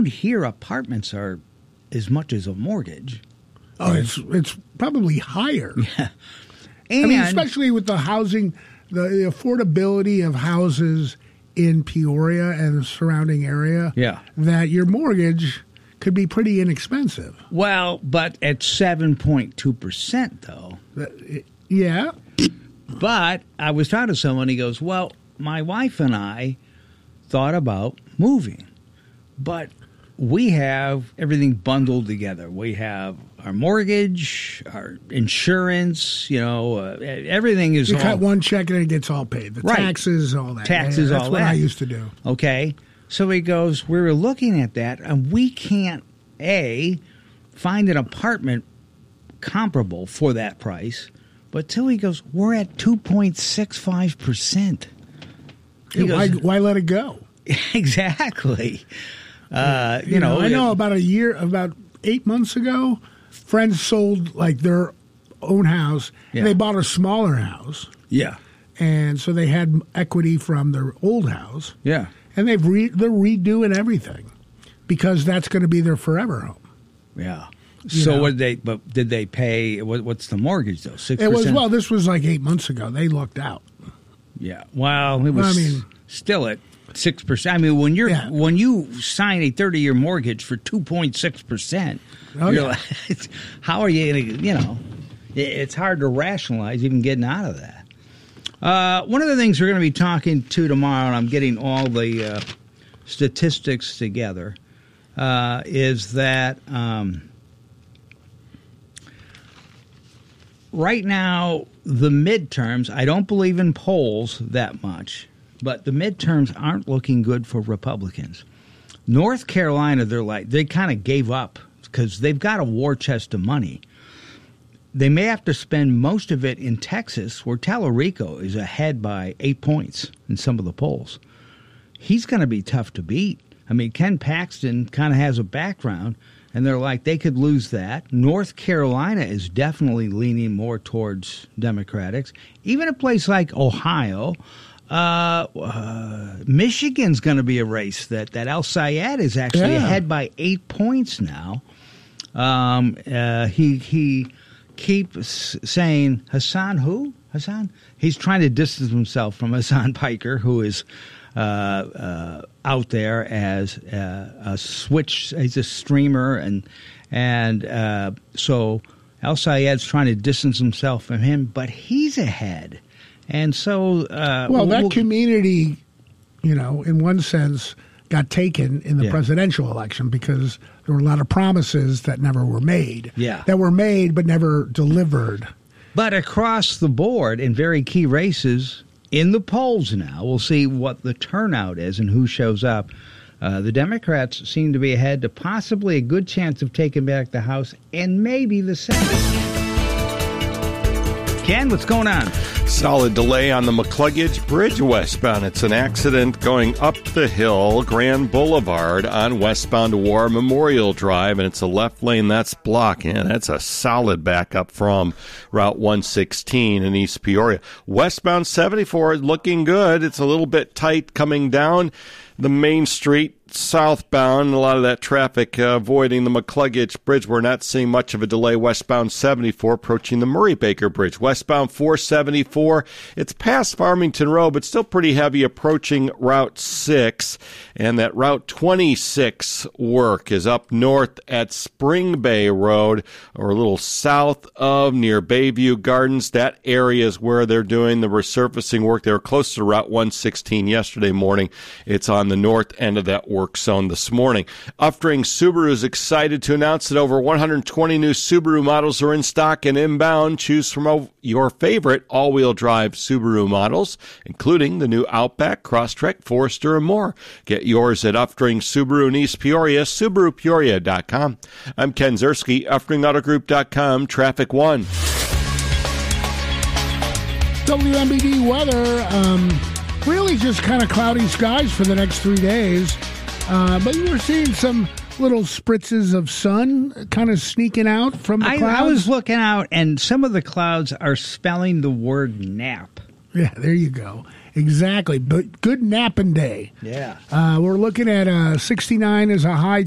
around here, apartments are as much as a mortgage. Oh, it's probably higher. Yeah. And, I mean, especially with the housing, the affordability of houses in Peoria and the surrounding area, that your mortgage could be pretty inexpensive. Well, but at 7.2%, though. Yeah. But I was talking to someone, he goes, well, my wife and I thought about moving, but we have everything bundled together. We have our mortgage, our insurance, everything is you all... cut one check and it gets all paid. The taxes, all that. Taxes, all that. That's what I used to do. Okay. So he goes, we were looking at that, and we can't, find an apartment comparable for that price, but till he goes, we're at 2.65%. Why let it go? Exactly. I know about 8 months ago, friends sold like their own house, and they bought a smaller house. Yeah. And so they had equity from their old house. Yeah. And they're redoing everything because that's going to be their forever home. Yeah. So did they pay, what's the mortgage though? 6%? This was like 8 months ago. They lucked out. Yeah. Well, it was still at 6%. I mean, when you sign a 30-year mortgage for 2.6%, like, how are you going to, it's hard to rationalize even getting out of that. One of the things we're going to be talking to tomorrow, and I'm getting all the statistics together, is that right now, the midterms, I don't believe in polls that much, but the midterms aren't looking good for Republicans. North Carolina, they kind of gave up because they've got a war chest of money. They may have to spend most of it in Texas, where Tallarico is ahead by 8 points in some of the polls. He's going to be tough to beat. I mean, Ken Paxton kind of has a background, and they're like, they could lose that. North Carolina is definitely leaning more towards Democrats. Even a place like Ohio, Michigan's going to be a race that El Sayed is actually ahead by 8 points now. He keeps saying, Hassan who? Hassan? He's trying to distance himself from Hassan Piker, who is out there as a switch. He's a streamer, and so El Sayed's trying to distance himself from him, but he's ahead. And so, that community, in one sense, got taken in the presidential election because there were a lot of promises that never were made. Yeah, that were made but never delivered. But across the board, in very key races, in the polls now, we'll see what the turnout is and who shows up. The Democrats seem to be ahead to possibly a good chance of taking back the House and maybe the Senate. Ken, what's going on? Solid delay on the McCluggage Bridge westbound. It's an accident going up the hill, Grand Boulevard on westbound War Memorial Drive, and it's a left lane that's blocking. That's a solid backup from Route 116 in East Peoria. Westbound 74 is looking good. It's a little bit tight coming down the main street southbound. A lot of that traffic avoiding the McCluggage Bridge. We're not seeing much of a delay westbound 74 approaching the Murray-Baker Bridge. Westbound 474, it's past Farmington Road, but still pretty heavy approaching Route 6. And that Route 26 work is up north at Spring Bay Road, or a little south of near Bayview Gardens. That area is where they're doing the resurfacing work. They were close to Route 116 yesterday morning. It's on the north end of that work zone this morning. Uftring Subaru is excited to announce that over 120 new Subaru models are in stock and inbound. Choose from your favorite all-wheel drive Subaru models, including the new Outback, Crosstrek, Forester, and more. Get yours at Uftring Subaru in East Peoria, SubaruPeoria.com. I'm Ken Zerski, UfteringAutoGroup.com, Traffic One. WMBD weather, really just kind of cloudy skies for the next 3 days. But you were seeing some little spritzes of sun kind of sneaking out from the clouds. I was looking out, and some of the clouds are spelling the word nap. Yeah, there you go. Exactly. But good napping day. Yeah. We're looking at 69 as a high